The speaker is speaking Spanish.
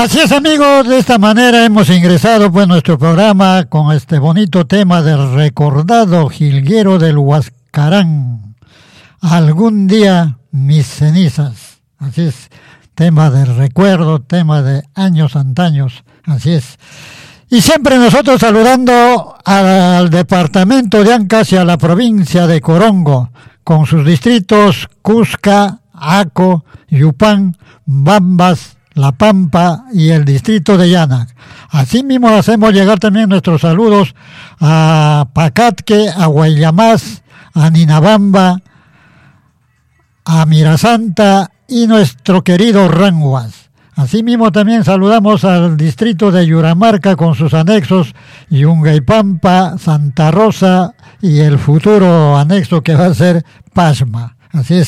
Así es, amigos, de esta manera hemos ingresado pues nuestro programa con este bonito tema del recordado jilguero del Huascarán. Algún día mis cenizas. Así es, tema del recuerdo, tema de años antaños. Así es. Y siempre nosotros saludando al departamento de Ancash y a la provincia de Corongo, con sus distritos Cusca, Aco, Yupán, Bambas, La Pampa y el distrito de Llanac. Asimismo hacemos llegar también nuestros saludos a Pacatque, a Guaylamás, a Ninabamba, a Mirasanta y nuestro querido Ranguas. Asimismo también saludamos al distrito de Yuramarca con sus anexos Yungaypampa, Santa Rosa y el futuro anexo que va a ser Pasma. Así es.